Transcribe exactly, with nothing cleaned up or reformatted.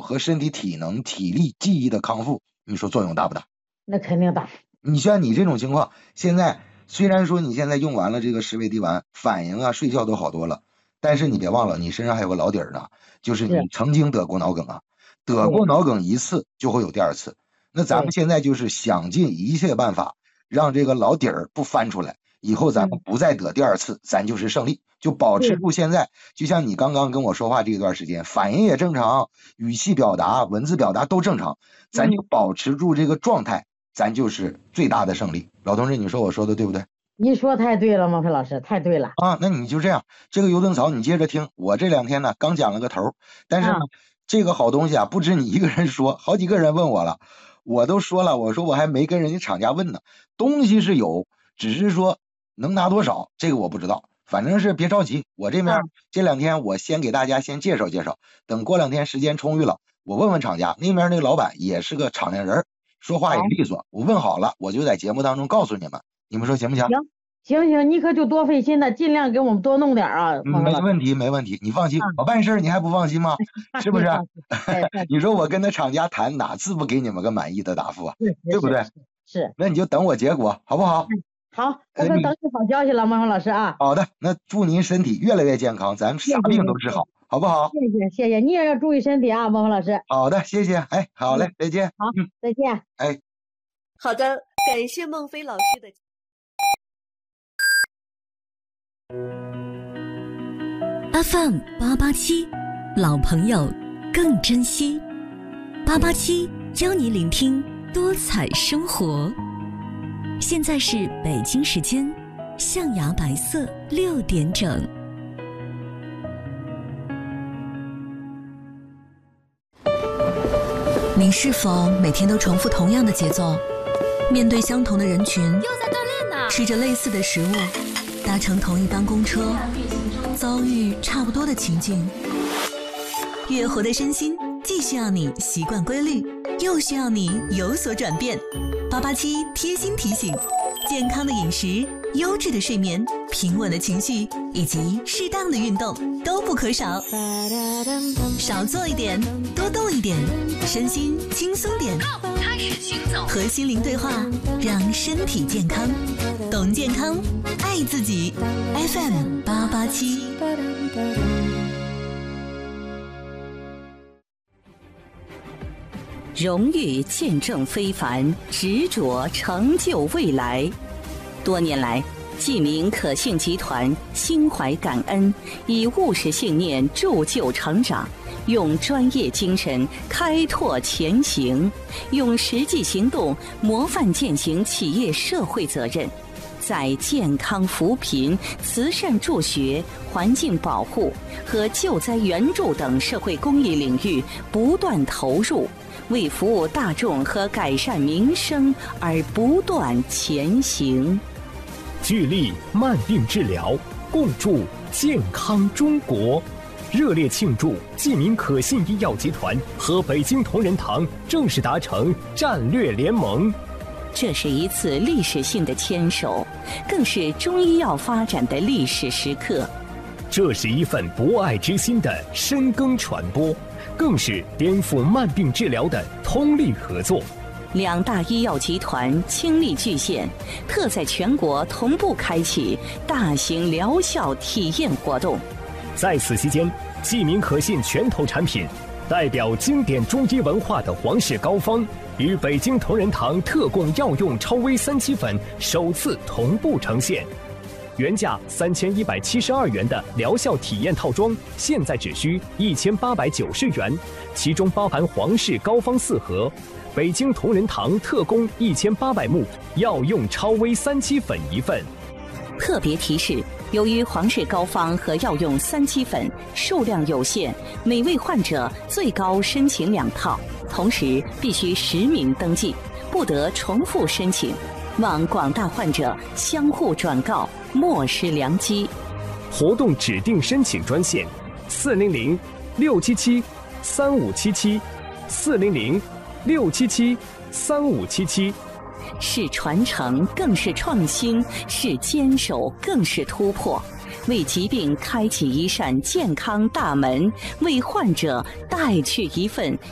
和身体体能、体力、记忆的康复，你说作用大不大？ 那肯定大。 你像你这种情况，现在虽然说你现在用完了这个十味地丸，反应啊、睡觉都好多了，但是你别忘了，你身上还有个老底儿呢，就是你曾经得过脑梗啊，得过脑梗一次就会有第二次。那咱们现在就是想尽一切办法，让这个老底儿不翻出来，以后咱们不再得第二次，咱就是胜利，就保持住现在。就像你刚刚跟我说话这段时间，反应也正常，语气表达、文字表达都正常，咱就保持住这个状态，咱就是最大的胜利。老同志，你说我说的对不对？ 你说太对了，孟非老师，太对了啊！那你就这样，这个油灯草你接着听。我这两天呢刚讲了个头，但是呢、啊、这个好东西啊，不止你一个人说，好几个人问我了，我都说了，我说我还没跟人家厂家问呢，东西是有，只是说能拿多少，这个我不知道。反正是别着急，我这边、啊、这两天我先给大家先介绍介绍，等过两天时间充裕了，我问问厂家，那边那个老板也是个敞亮人，说话也利索，我问好了，我就在节目当中告诉你们，你们说行不行？ 行行行，你可就多费心了，尽量给我们多弄点啊。 嗯、没问题没问题，你放心，啊、我办事你还不放心吗？是不是？你说我跟他厂家谈，哪次不给你们个满意的答复啊？对不对？ 是, 是, 是。 那你就等我结果，好不好？ 好，我们等你好消息了，孟非老师啊。 好的，那祝您身体越来越健康，咱们啥病都治好，好不好？ 谢谢谢谢，你也要注意身体啊，孟非老师。 好的，谢谢，哎，好嘞，再见。 好，嗯、再见。 哎， 好的，感谢孟非老师的。 F M 八八七，老朋友更珍惜。八八七邀你聆听多彩生活。现在是北京时间象牙白色六点整。你是否每天都重复同样的节奏，面对相同的人群， 又在锻炼呢？ 吃着类似的食物，搭乘同一班公车，遭遇差不多的情境。月活的身心既需要你习惯规律，又需要你有所转变。八八七贴心提醒：健康的饮食、优质的睡眠、平稳的情绪以及适当的运动都不可少。少做一点，多动一点，身心轻松点。 开始行走， 和心灵对话，让身体健康。懂健康，爱自己。F M 八八七。 荣誉见证非凡，执着成就未来。多年来，济民可信集团心怀感恩，以务实信念铸就成长，用专业精神开拓前行，用实际行动模范践行企业社会责任，在健康扶贫、慈善助学、环境保护和救灾援助等社会公益领域不断投入，为服务大众和改善民生而不断前行。 聚力慢病治疗，共筑健康中国。热烈庆祝济民可信医药集团和北京同仁堂正式达成战略联盟。 这是一次历史性的牵手，更是中医药发展的历史时刻。 这是一份博爱之心的深耕传播，更是颠覆慢病治疗的通力合作。 两大医药集团倾力巨献，特在全国同步开启大型疗效体验活动。 在此期间，济民可信拳头产品代表经典中医文化的皇氏膏方与北京同仁堂特供药用超微三七粉首次同步呈现。原价三千一百七十二元的疗效体验套装，现在只需一千八百九十元，其中包含皇氏膏方四盒，北京同仁堂特供一千八百目药用超微三七粉一份。 特别提示：由于皇氏膏方和药用三七粉数量有限，每位患者最高申请两套，同时必须实名登记，不得重复申请。望广大患者相互转告，莫失良机。 活动指定申请专线：四零零六七七三五七七，四零零六七七三五七七。 是传承，更是创新；是坚守，更是突破。为疾病开启一扇健康大门，为患者带去一份